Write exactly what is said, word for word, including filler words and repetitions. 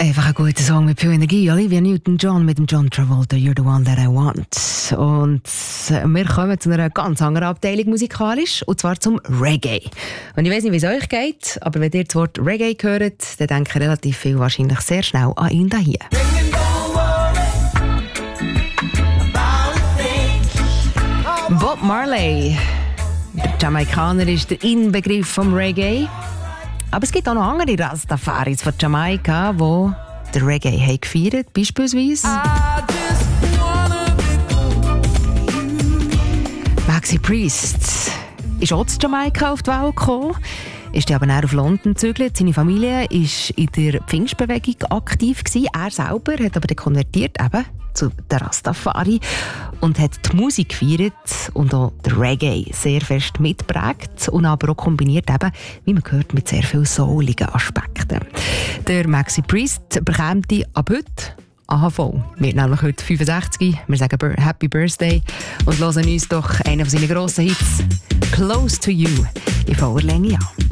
Einfach ein guter Song mit viel Energie. Olivia Newton-John mit dem John Travolta, You're the One That I Want. Und wir kommen zu einer ganz anderen Abteilung musikalisch, und zwar zum Reggae. Und ich weiss nicht, wie es euch geht, aber wenn ihr das Wort Reggae hört, dann denken relativ viel wahrscheinlich sehr schnell an ihn hier. Bob Marley. Der Jamaikaner ist der Inbegriff vom Reggae. Aber es gibt auch noch andere Rastafaris von Jamaika, die den Reggae haben gefeiert, beispielsweise Maxi Priest ist auch zu Jamaika auf die Welt gekommen, ist aber dann auf London gezügelt. Seine Familie war in der Pfingstbewegung aktiv gewesen. Er selber hat aber dann konvertiert eben zu der Rastafari und hat die Musik gefeiert und auch den Reggae sehr fest mitgeprägt und aber auch kombiniert eben, wie man hört, mit sehr vielen souligen Aspekten. Der Maxi Priest bekommt ab heute A H V. Wir sind nämlich heute fünfundsechzig. Wir sagen Happy Birthday und hören uns doch einen von seinen grossen Hits «Close to You» in voller Länge an.